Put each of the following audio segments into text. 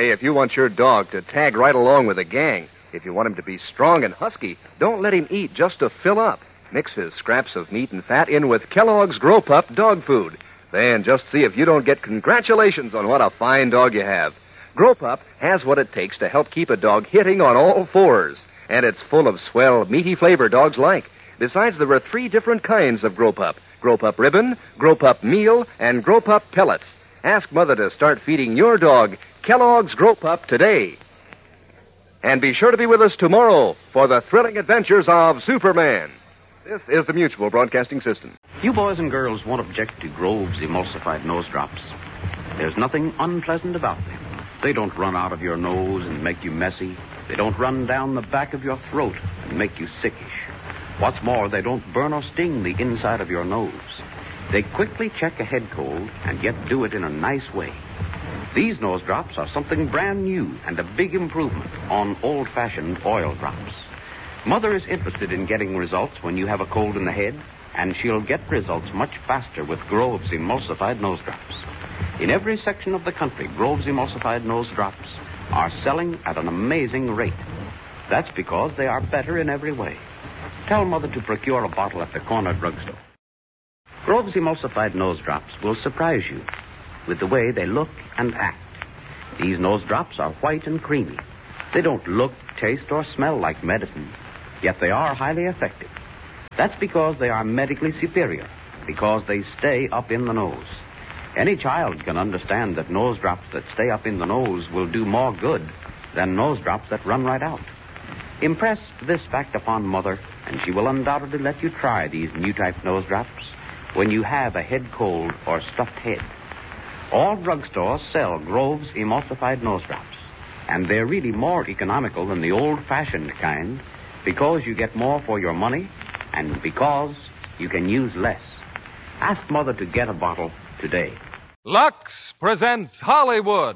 Say, if you want your dog to tag right along with the gang, if you want him to be strong and husky, don't let him eat just to fill up. Mix his scraps of meat and fat in with Kellogg's Grow Pup dog food. Then just see if you don't get congratulations on what a fine dog you have. Grow Pup has what it takes to help keep a dog hitting on all fours. And it's full of swell, meaty flavor dogs like. Besides, there are 3 different kinds of Grow Pup. Grow Pup Ribbon, Grow Pup Meal, and Grow Pup Pellets. Ask Mother to start feeding your dog Kellogg's Grow Pup today. And be sure to be with us tomorrow for the thrilling adventures of Superman. This is the Mutual Broadcasting System. You boys and girls won't object to Grove's emulsified nose drops. There's nothing unpleasant about them. They don't run out of your nose and make you messy. They don't run down the back of your throat and make you sickish. What's more, they don't burn or sting the inside of your nose. They quickly check a head cold and yet do it in a nice way. These nose drops are something brand new and a big improvement on old-fashioned oil drops. Mother is interested in getting results when you have a cold in the head, and she'll get results much faster with Grove's emulsified nose drops. In every section of the country, Grove's emulsified nose drops are selling at an amazing rate. That's because they are better in every way. Tell Mother to procure a bottle at the corner drugstore. Grove's emulsified nose drops will surprise you with the way they look and act. These nose drops are white and creamy. They don't look, taste, or smell like medicine, yet they are highly effective. That's because they are medically superior, because they stay up in the nose. Any child can understand that nose drops that stay up in the nose will do more good than nose drops that run right out. Impress this fact upon Mother, and she will undoubtedly let you try these new type nose drops when you have a head cold or stuffed head. All drugstores sell Grove's emulsified nose drops, and they're really more economical than the old-fashioned kind because you get more for your money and because you can use less. Ask Mother to get a bottle today. Lux presents Hollywood.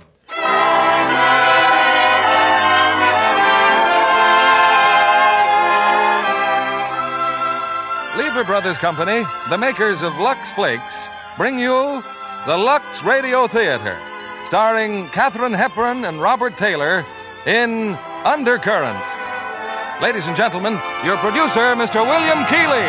Lever Brothers Company, the makers of Lux Flakes, bring you the Lux Radio Theater, starring Katharine Hepburn and Robert Taylor in Undercurrent. Ladies and gentlemen, your producer, Mr. William Keighley.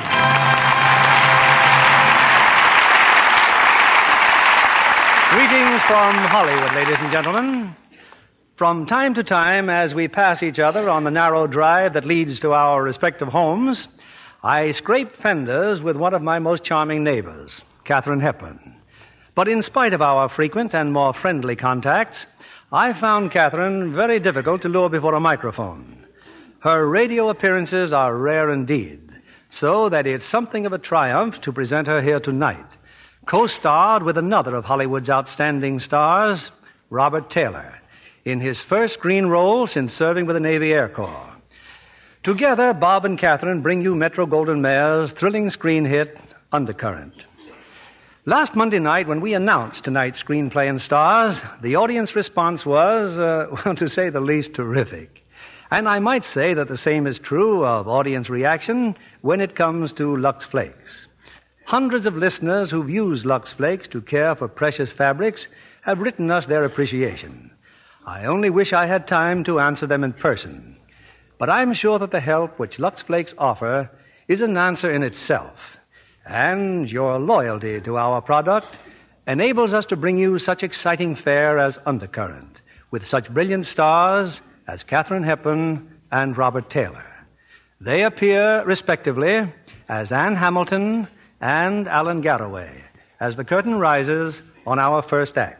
Greetings from Hollywood, ladies and gentlemen. From time to time, as we pass each other on the narrow drive that leads to our respective homes, I scrape fenders with one of my most charming neighbors, Katharine Hepburn. But in spite of our frequent and more friendly contacts, I found Katharine very difficult to lure before a microphone. Her radio appearances are rare indeed, so that it's something of a triumph to present her here tonight, co-starred with another of Hollywood's outstanding stars, Robert Taylor, in his first screen role since serving with the Navy Air Corps. Together, Bob and Katharine bring you Metro-Goldwyn-Mayer's thrilling screen hit, Undercurrent. Last Monday night, when we announced tonight's screenplay and stars, the audience response was, to say the least, terrific. And I might say that the same is true of audience reaction when it comes to Lux Flakes. Hundreds of listeners who've used Lux Flakes to care for precious fabrics have written us their appreciation. I only wish I had time to answer them in person. But I'm sure that the help which Lux Flakes offer is an answer in itself. And your loyalty to our product enables us to bring you such exciting fare as Undercurrent, with such brilliant stars as Katharine Hepburn and Robert Taylor. They appear, respectively, as Anne Hamilton and Alan Garroway, as the curtain rises on our first act.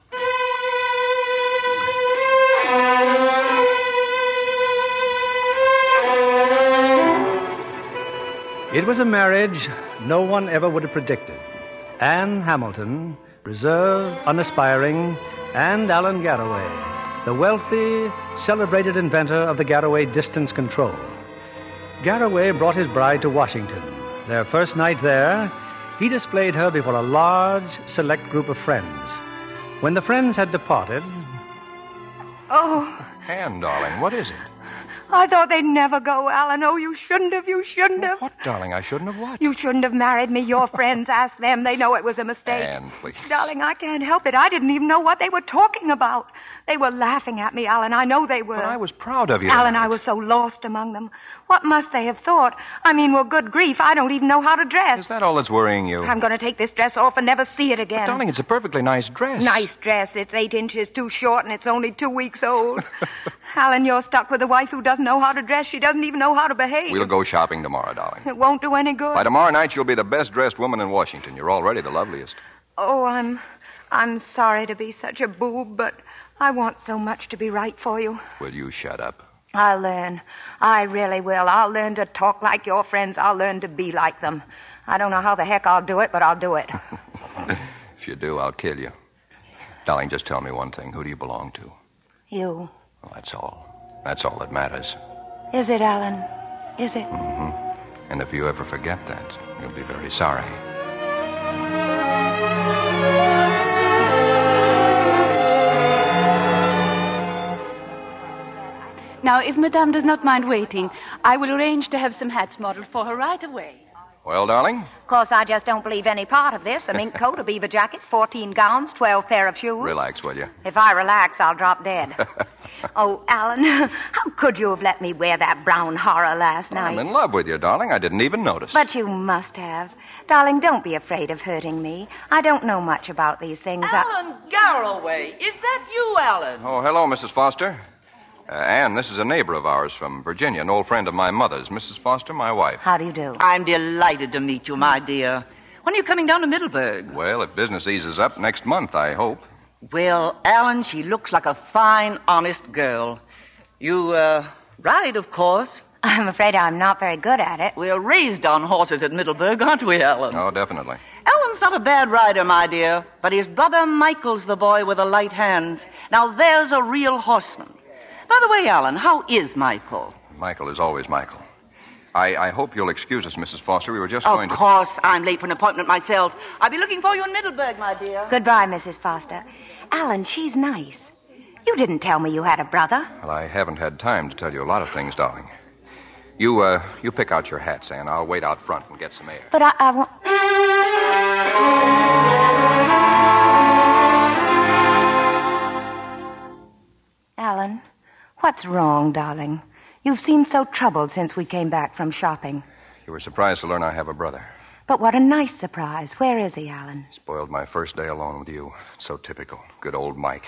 It was a marriage no one ever would have predicted. Anne Hamilton, reserved, unaspiring, and Alan Garroway, the wealthy, celebrated inventor of the Garroway distance control. Garroway brought his bride to Washington. Their first night there, he displayed her before a large, select group of friends. When the friends had departed... Oh. Anne, darling, what is it? I thought they'd never go, Alan. Oh, you shouldn't have. You shouldn't have. What, darling? I shouldn't have what? You shouldn't have married me. Your friends asked them. They know it was a mistake. Anne, please. Darling, I can't help it. I didn't even know what they were talking about. They were laughing at me, Alan. I know they were. But I was proud of you. Alan, I was so lost among them. What must they have thought? I mean, well, good grief, I don't even know how to dress. Is that all that's worrying you? I'm going to take this dress off and never see it again. But, darling, it's a perfectly nice dress. Nice dress. It's 8 inches too short, and it's only 2 weeks old. Alan, you're stuck with a wife who doesn't know how to dress. She doesn't even know how to behave. We'll go shopping tomorrow, darling. It won't do any good. By tomorrow night, you'll be the best-dressed woman in Washington. You're already the loveliest. Oh, I'm sorry to be such a boob, but I want so much to be right for you. Will you shut up? I'll learn. I really will. I'll learn to talk like your friends. I'll learn to be like them. I don't know how the heck I'll do it, but I'll do it. If you do, I'll kill you. Darling, just tell me one thing. Who do you belong to? You. Well, that's all. That's all that matters. Is it, Alan? Is it? Mm-hmm. And if you ever forget that, you'll be very sorry. Now, if Madame does not mind waiting, I will arrange to have some hats modeled for her right away. Well, darling? Of course, I just don't believe any part of this. A mink coat, a beaver jacket, 14 gowns, 12 pair of shoes. Relax, will you? If I relax, I'll drop dead. Oh, Alan, how could you have let me wear that brown horror last night? I'm in love with you, darling. I didn't even notice. But you must have. Darling, don't be afraid of hurting me. I don't know much about these things. Alan Garroway. Is that you, Alan? Oh, hello, Mrs. Foster. Anne, this is a neighbor of ours from Virginia, an old friend of my mother's. Mrs. Foster, my wife. How do you do? I'm delighted to meet you, my dear. When are you coming down to Middleburg? Well, if business eases up next month, I hope. Well, Alan, she looks like a fine, honest girl. You, ride, of course. I'm afraid I'm not very good at it. We're raised on horses at Middleburg, aren't we, Alan? Oh, definitely. Alan's not a bad rider, my dear, but his brother Michael's the boy with the light hands. Now, there's a real horseman. By the way, Alan, how is Michael? Michael is always Michael. I hope you'll excuse us, Mrs. Foster. We were just going to... Of course, I'm late for an appointment myself. I'll be looking for you in Middleburg, my dear. Goodbye, Mrs. Foster. Alan, she's nice. You didn't tell me you had a brother. Well, I haven't had time to tell you a lot of things, darling. You pick out your hats, Anne. I'll wait out front and get some air. But I won't... Alan, what's wrong, darling? You've seemed so troubled since we came back from shopping. You were surprised to learn I have a brother. But what a nice surprise. Where is he, Alan? Spoiled my first day alone with you. It's so typical. Good old Mike.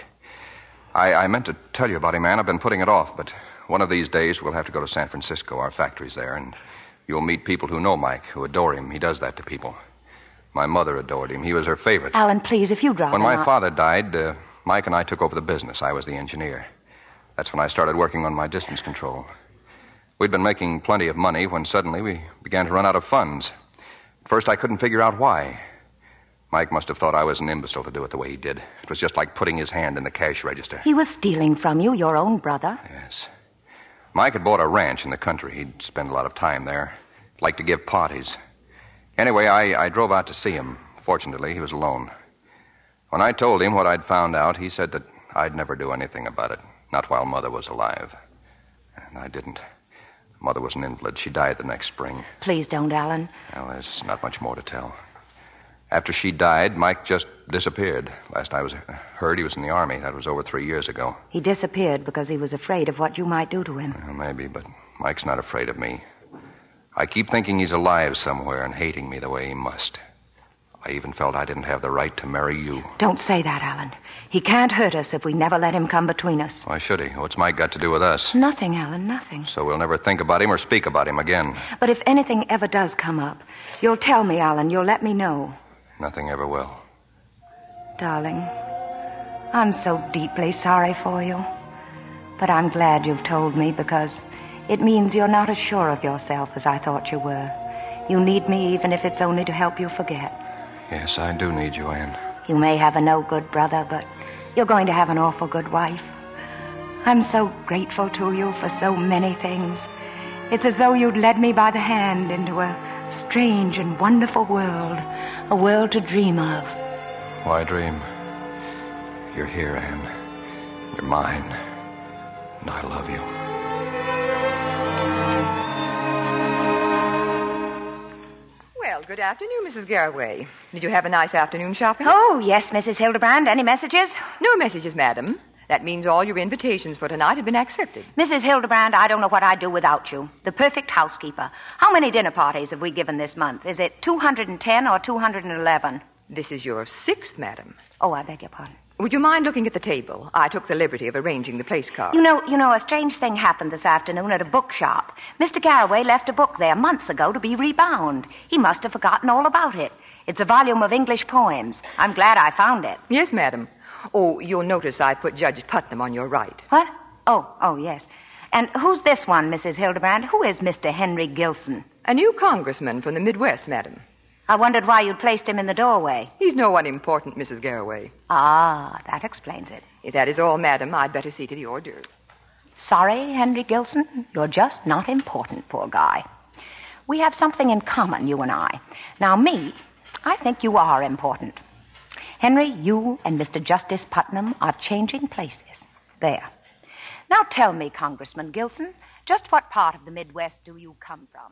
I meant to tell you about him, Anne. I've been putting it off, but one of these days we'll have to go to San Francisco. Our factory's there, and you'll meet people who know Mike, who adore him. He does that to people. My mother adored him. He was her favorite. Alan, please, if you drop When my father died, Mike and I took over the business. I was the engineer. That's when I started working on my distance control. We'd been making plenty of money when suddenly we began to run out of funds. At first, I couldn't figure out why. Mike must have thought I was an imbecile to do it the way he did. It was just like putting his hand in the cash register. He was stealing from you, your own brother. Yes. Mike had bought a ranch in the country. He'd spend a lot of time there. Liked to give parties. Anyway, I drove out to see him. Fortunately, he was alone. When I told him what I'd found out, he said that I'd never do anything about it. Not while Mother was alive. And I didn't. Mother was an invalid. She died the next spring. Please don't, Alan. Well, there's not much more to tell. After she died, Mike just disappeared. Last I heard, he was in the Army. That was over 3 years ago. He disappeared because he was afraid of what you might do to him. Well, maybe, but Mike's not afraid of me. I keep thinking he's alive somewhere and hating me the way he must. I even felt I didn't have the right to marry you. Don't say that, Alan. He can't hurt us if we never let him come between us. Why should he? What's Mike got to do with us? Nothing, Alan, nothing. So we'll never think about him or speak about him again. But if anything ever does come up, you'll tell me, Alan. You'll let me know. Nothing ever will. Darling, I'm so deeply sorry for you. But I'm glad you've told me because it means you're not as sure of yourself as I thought you were. You need me even if it's only to help you forget. Yes, I do need you, Anne. You may have a no-good brother, but you're going to have an awful good wife. I'm so grateful to you for so many things. It's as though you'd led me by the hand into a strange and wonderful world, a world to dream of. Why dream? You're here, Anne. You're mine. And I love you. good afternoon, Mrs. Garraway. Did you have a nice afternoon shopping? Oh, yes, Mrs. Hildebrand. Any messages? No messages, madam. That means all your invitations for tonight have been accepted. Mrs. Hildebrand, I don't know what I'd do without you. The perfect housekeeper. How many dinner parties have we given this month? Is it 210 or 211? This is your 6th, madam. Oh, I beg your pardon. Would you mind looking at the table? I took the liberty of arranging the place cards. You know, a strange thing happened this afternoon at a bookshop. Mr. Garraway left a book there months ago to be rebound. He must have forgotten all about it. It's a volume of English poems. I'm glad I found it. Yes, madam. Oh, you'll notice I put Judge Putnam on your right. What? Oh, yes. And who's this one, Mrs. Hildebrand? Who is Mr. Henry Gilson? A new congressman from the Midwest, madam. I wondered why you'd placed him in the doorway. He's no one important, Mrs. Garraway. Ah, that explains it. If that is all, madam, I'd better see to the hors d'oeuvres. Sorry, Henry Gilson. You're just not important, poor guy. We have something in common, you and I. Now, me, I think you are important. Henry, you and Mr. Justice Putnam are changing places. There. Now tell me, Congressman Gilson, just what part of the Midwest do you come from?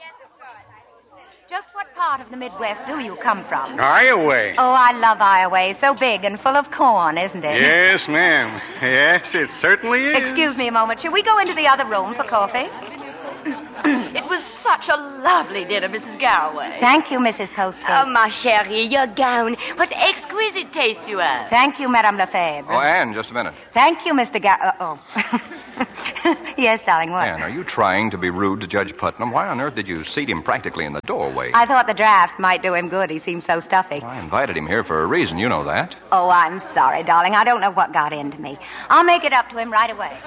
Just what part of the Midwest do you come from? Iowa. Oh, I love Iowa. So big and full of corn, isn't it? Yes, ma'am. Yes, it certainly is. Excuse me a moment. Shall we go into the other room for coffee? It was such a lovely dinner, Mrs. Garraway. Thank you, Mrs. Postgate. Oh, ma chérie, your gown. What exquisite taste you have. Thank you, Madame Lefebvre. Oh, Anne, just a minute. Thank you, Mr. Yes, darling, what? Anne, are you trying to be rude to Judge Putnam? Why on earth did you seat him practically in the doorway? I thought the draft might do him good. He seemed so stuffy. I invited him here for a reason. You know that. Oh, I'm sorry, darling. I don't know what got into me. I'll make it up to him right away.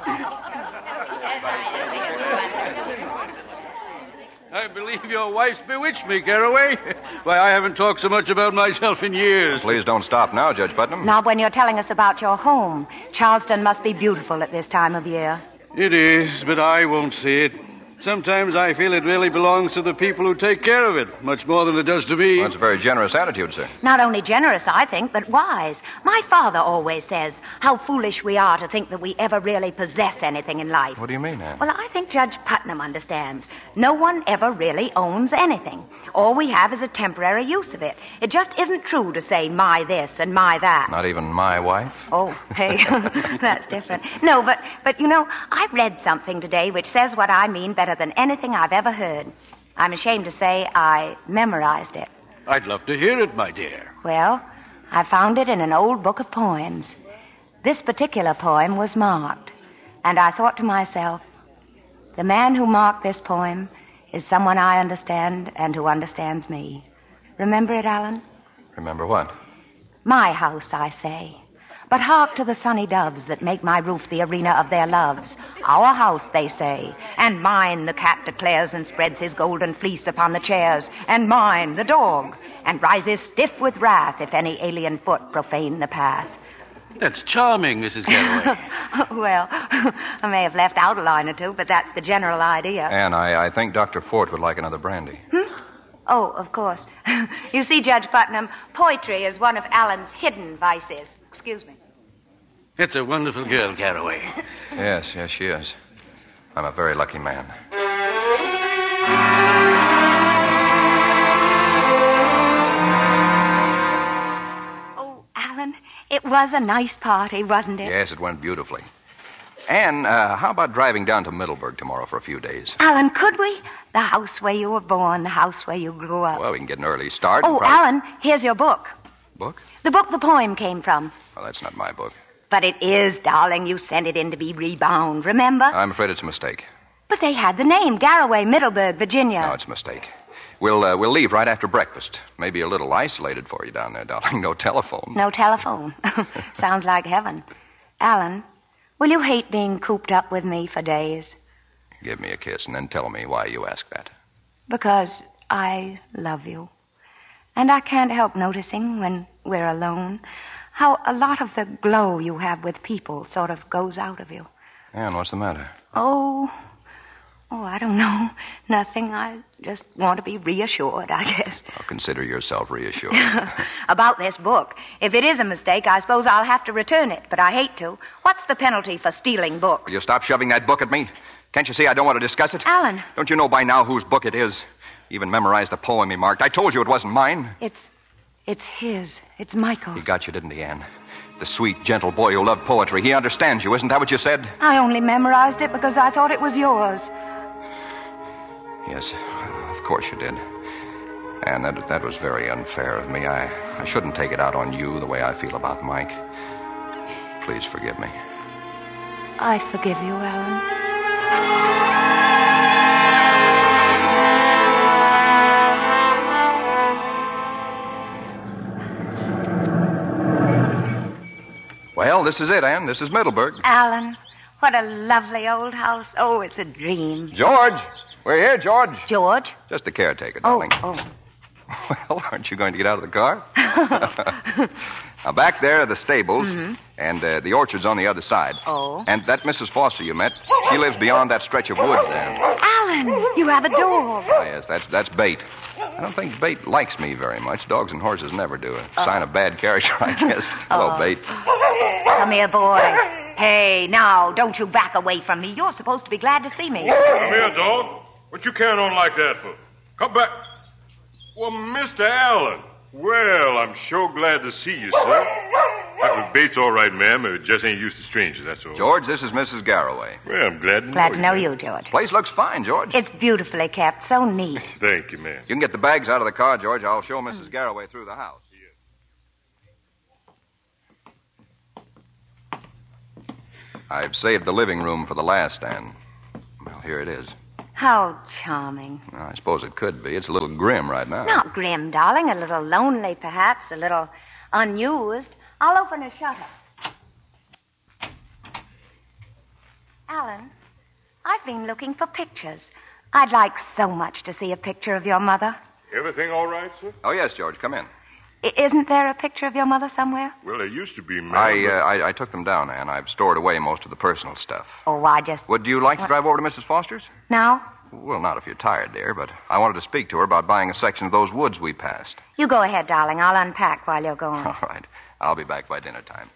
I believe your wife's bewitched me, Garraway. Why, I haven't talked so much about myself in years. Please don't stop now, Judge Putnam. Now, when you're telling us about your home, Charleston must be beautiful at this time of year. It is, but I won't see it. Sometimes I feel it really belongs to the people who take care of it, much more than it does to me. Well, that's a very generous attitude, sir. Not only generous, I think, but wise. My father always says how foolish we are to think that we ever really possess anything in life. What do you mean, Anne? Well, I think Judge Putnam understands. No one ever really owns anything. All we have is a temporary use of it. It just isn't true to say my this and my that. Not even my wife? Oh, hey, that's different. No, but you know, I read something today which says what I mean better than anything I've ever heard. I'm ashamed to say I memorized it. I'd love to hear it, my dear. Well, I found it in an old book of poems. This particular poem was marked, and I thought to myself, the man who marked this poem is someone I understand and who understands me. Remember it, Alan? Remember what? My house, I say. But hark to the sunny doves that make my roof the arena of their loves. Our house, they say, and mine, the cat declares and spreads his golden fleece upon the chairs, and mine, the dog, and rises stiff with wrath if any alien foot profane the path. That's charming, Mrs. Garraway. Well, I may have left out a line or two, but that's the general idea. Anne, I think Dr. Fort would like another brandy. Oh, of course. You see, Judge Putnam, poetry is one of Alan's hidden vices. Excuse me. It's a wonderful girl, Garraway. Yes, she is. I'm a very lucky man. Oh, Alan, it was a nice party, wasn't it? Yes, it went beautifully. Anne, how about driving down to Middleburg tomorrow for a few days? Alan, could we? The house where you were born, the house where you grew up. Well, we can get an early start. Oh, Alan, here's your book. Book? The book the poem came from. Well, that's not my book. But it is, darling. You sent it in to be rebound, remember? I'm afraid it's a mistake. But they had the name, Garraway, Middleburg, Virginia. No, it's a mistake. We'll leave right after breakfast. Maybe a little isolated for you down there, darling. No telephone. No telephone. Sounds like heaven. Alan, will you hate being cooped up with me for days? Give me a kiss and then tell me why you ask that. Because I love you. And I can't help noticing when we're alone how a lot of the glow you have with people sort of goes out of you. Anne, what's the matter? Oh, I don't know. Nothing. I just want to be reassured, I guess. I'll consider yourself reassured. About this book. If it is a mistake, I suppose I'll have to return it, but I hate to. What's the penalty for stealing books? Will you stop shoving that book at me? Can't you see I don't want to discuss it? Alan. Don't you know by now whose book it is? Even memorized the poem he marked. I told you it wasn't mine. It's his. It's Michael's. He got you, didn't he, Anne? The sweet, gentle boy who loved poetry. He understands you. Isn't that what you said? I only memorized it because I thought it was yours. Yes, of course you did. And that was very unfair of me. I shouldn't take it out on you the way I feel about Mike. Please forgive me. I forgive you, Alan. Well, this is it, Anne. This is Middleburg. Alan, what a lovely old house. Oh, it's a dream. George! We're here, George. George? Just the caretaker, darling. Oh. Well, aren't you going to get out of the car? Now, back there are the stables, and the orchard's on the other side. Oh. And that Mrs. Foster you met, she lives beyond that stretch of woods there. Alan, you have a dog. Ah, yes, that's Bait. I don't think Bait likes me very much. Dogs and horses never do. A sign of bad character, I guess. Hello, Bait. Come here, boy. Hey, now, don't you back away from me. You're supposed to be glad to see me. Come here, dog. What you carrying on like that for? Come back. Well, Mr. Allen. Well, I'm sure glad to see you, sir. Bates all right, ma'am. It just ain't used to strangers, that's all. George, this is Mrs. Garraway. Well, I'm glad to know Glad to know you, you, George. Place looks fine, George. It's beautifully kept. So neat. Thank you, ma'am. You can get the bags out of the car, George. I'll show Mrs. Garraway through the house. I've saved the living room for the last, Anne. Well, here it is. How charming. Well, I suppose it could be. It's a little grim right now. Not grim, darling. A little lonely, perhaps. A little unused. I'll open a shutter. Alan, I've been looking for pictures. I'd like so much to see a picture of your mother. Everything all right, sir? Oh, yes, George. Come in. Isn't there a picture of your mother somewhere? Well, there used to be, ma'am. I took them down, Anne. I've stored away most of the personal stuff. Oh, I just... Would you like to drive over to Mrs. Foster's? Now? Well, not if you're tired, dear, but I wanted to speak to her about buying a section of those woods we passed. You go ahead, darling. I'll unpack while you're going. All right. I'll be back by dinner time.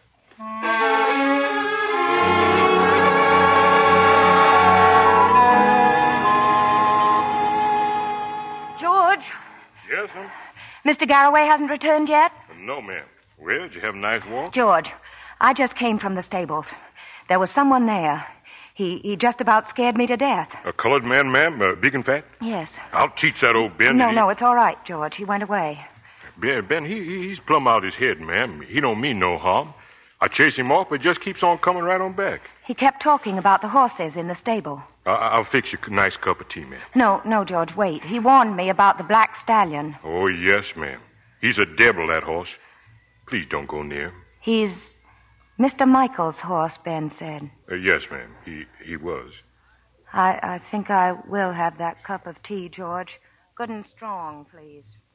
George? Yes, ma'am? Mr. Garraway hasn't returned yet? No, ma'am. Well, did you have a nice walk? George, I just came from the stables. There was someone there. He just about scared me to death. A colored man, ma'am? Big and fat? Yes. I'll teach that old Ben. No, it's all right, George. He went away. Ben, he's plumb out his head, ma'am. He don't mean no harm. I chase him off, but just keeps on coming right on back. He kept talking about the horses in the stable. I'll fix you a nice cup of tea, ma'am. No, George, wait. He warned me about the black stallion. Oh, yes, ma'am. He's a devil, that horse. Please don't go near him. He's Mr. Michael's horse, Ben said. Yes, ma'am. He was. I think I will have that cup of tea, George. Good and strong, please.